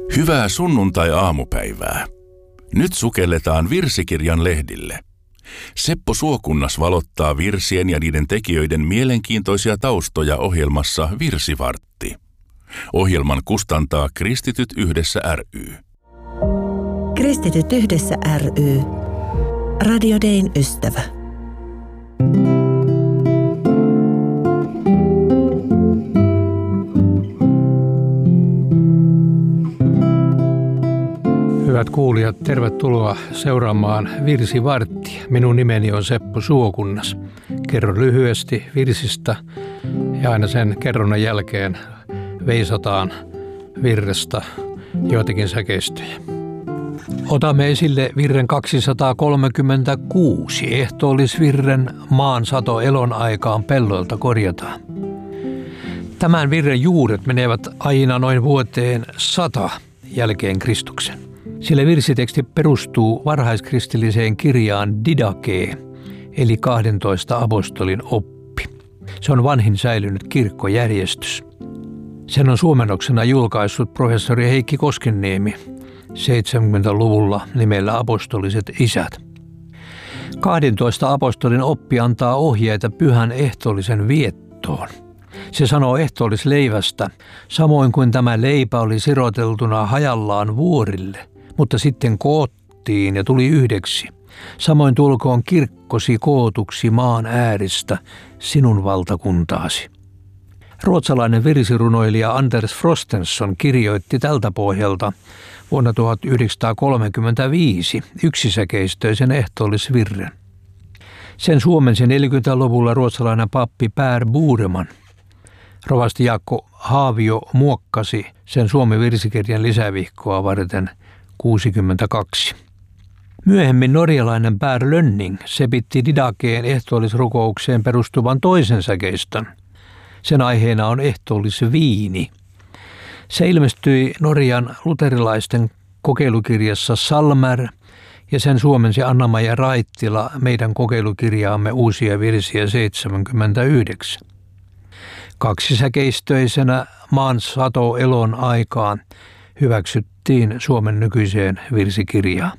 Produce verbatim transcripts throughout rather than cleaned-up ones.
Hyvää sunnuntai-aamupäivää. Nyt sukelletaan virsikirjan lehdille. Seppo Suokunnas valottaa virsien ja niiden tekijöiden mielenkiintoisia taustoja ohjelmassa Virsivartti. Ohjelman kustantaa Kristityt yhdessä ry. Kristityt yhdessä ry. Radio Dayn ystävä. Hyvät kuulijat, tervetuloa seuraamaan Virsivarttia. Minun nimeni on Seppo Suokunnas. Kerron lyhyesti virsistä ja aina sen kerronnan jälkeen veisataan virrestä joitakin säkeistöjä. Otamme esille virren kaksisataakolmekymmentäkuusi. Ehtoollisvirren Maan sato elon aikaan pelloilta korjataan. Tämän virren juuret menevät aina noin vuoteen sata jälkeen Kristuksen. Sillä virsiteksti perustuu varhaiskristilliseen kirjaan Didakee, eli kahdentoista apostolin oppi. Se on vanhin säilynyt kirkkojärjestys. Sen on suomennoksena julkaissut professori Heikki Koskenniemi seitsemänkymmentäluvulla nimellä Apostoliset isät. kahdentoista apostolin oppi antaa ohjeita pyhän ehtoollisen viettoon. Se sanoo ehtoollisleivästä, samoin kuin tämä leipä oli siroteltuna hajallaan vuorille, mutta sitten koottiin ja tuli yhdeksi. Samoin tulkoon kirkkosi kootuksi maan ääristä sinun valtakuntaasi. Ruotsalainen virsirunoilija Anders Frostenson kirjoitti tältä pohjalta vuonna tuhatyhdeksänsataakolmekymmentäviisi yksisäkeistöisen ehtoollisvirren. Sen suomensi neljäkymmentäluvulla ruotsalainen pappi Per Boreman. Rovasti Jaakko Haavio muokkasi sen Suomen virsikirjan lisävihkoa varten kuusikymmentäkaksi. Myöhemmin norjalainen Per Lönning sepitti Didakeen ehtoollisrukoukseen perustuvan toisen säkeistön. Sen aiheena on ehtoollisviini. Se ilmestyi Norjan luterilaisten kokeilukirjassa Salmer ja sen suomensi Anna-Maija Raittila meidän kokeilukirjaamme Uusia virsiä seitsemänkymmentäyhdeksän. Kaksisäkeistöisenä Maan sato elon aikaan hyväksyttiin Suomen nykyiseen virsikirjaan.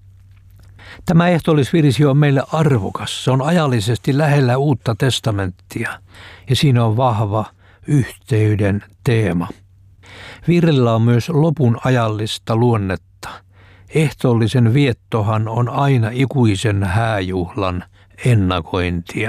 Tämä ehtoollisvirsi on meille arvokas. Se on ajallisesti lähellä Uutta testamenttia ja siinä on vahva yhteyden teema. Virrellä on myös lopun ajallista luonnetta. Ehtoollisen viettohan on aina ikuisen hääjuhlan ennakointia.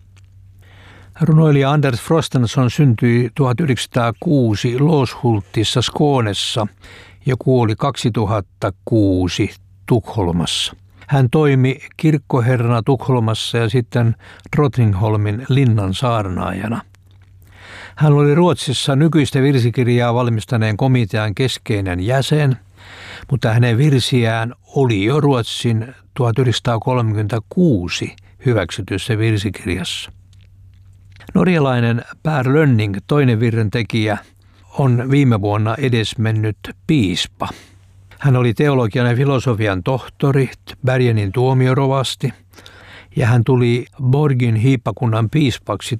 Runoilija Anders Frostenson syntyi tuhatyhdeksänsataakuusi Låshultissa Skånessa ja kuoli kaksituhattakuusi Tukholmassa. Hän toimi kirkkoherrana Tukholmassa ja sitten Drottningholmin linnan saarnaajana. Hän oli Ruotsissa nykyistä virsikirjaa valmistaneen komitean keskeinen jäsen, mutta hänen virsiään oli jo Ruotsin tuhatyhdeksänsataakolmekymmentäkuusi hyväksytyssä virsikirjassa. Norjalainen Per Lönning, toinen virren tekijä, on viime vuonna edesmennyt piispa. Hän oli teologian ja filosofian tohtori, Bergenin tuomiorovasti, ja hän tuli Borgin hiippakunnan piispaksi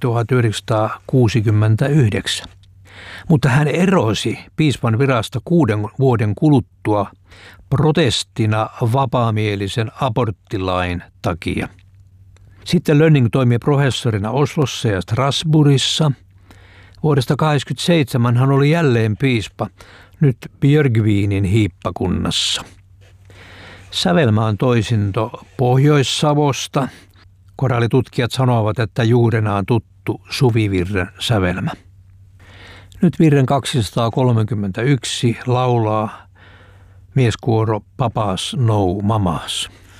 tuhatyhdeksänsataakuusikymmentäyhdeksän. Mutta hän erosi piispan virasta kuuden vuoden kuluttua protestina vapaamielisen aborttilain takia. Sitten Lönning toimi professorina Oslossa ja Strasbourgissa. Vuodesta tuhatyhdeksänsataakahdeksankymmentäseitsemän hän oli jälleen piispa, nyt Björgvinin hiippakunnassa. Sävelmä on toisinto Pohjois-Savosta. Koraalitutkijat sanovat, että juurena on tuttu suvivirren sävelmä. Nyt virren kaksisataakolmekymmentäyksi laulaa mieskuoro Papas No Mamas.